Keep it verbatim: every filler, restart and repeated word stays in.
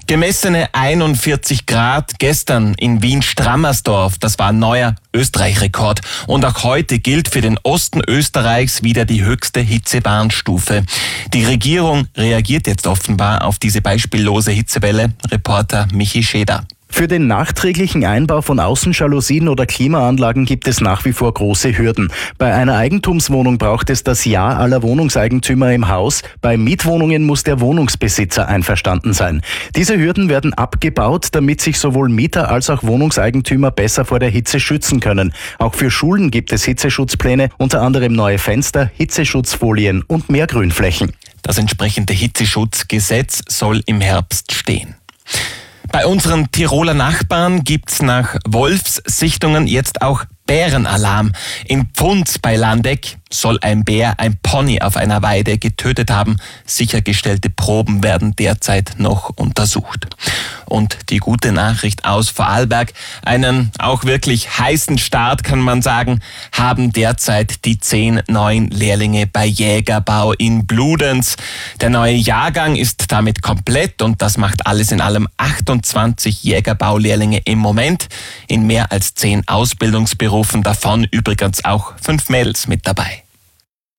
Gemessene einundvierzig Grad gestern in Wien-Strammersdorf. Das war ein neuer Österreich-Rekord. Und auch heute gilt für den Osten Österreichs wieder die höchste Hitzewarnstufe. Die Regierung reagiert jetzt offenbar auf diese beispiellose Hitzewelle. Reporter Michi Scheder. Für den nachträglichen Einbau von Außenjalousien oder Klimaanlagen gibt es nach wie vor große Hürden. Bei einer Eigentumswohnung braucht es das Ja aller Wohnungseigentümer im Haus. Bei Mietwohnungen muss der Wohnungsbesitzer einverstanden sein. Diese Hürden werden abgebaut, damit sich sowohl Mieter als auch Wohnungseigentümer besser vor der Hitze schützen können. Auch für Schulen gibt es Hitzeschutzpläne, unter anderem neue Fenster, Hitzeschutzfolien und mehr Grünflächen. Das entsprechende Hitzeschutzgesetz soll im Herbst stehen. Bei unseren Tiroler Nachbarn gibt's nach Wolfssichtungen jetzt auch Bärenalarm. In Pfunds bei Landeck soll ein Bär ein Pony auf einer Weide getötet haben. Sichergestellte Proben werden derzeit noch untersucht. Und die gute Nachricht aus Vorarlberg, einen auch wirklich heißen Start, kann man sagen, haben derzeit die zehn neuen Lehrlinge bei Jägerbau in Bludenz. Der neue Jahrgang ist damit komplett und das macht alles in allem achtundzwanzig Jägerbaulehrlinge im Moment in mehr als zehn Ausbildungsberufen, davon übrigens auch fünf Mädels mit dabei.